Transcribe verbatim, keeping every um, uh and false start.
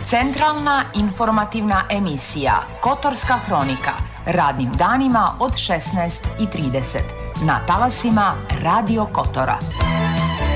Centralna informativna emisija Kotorska hronika. Radnim danima od šesnaest i trideset na talasima Radio Kotora.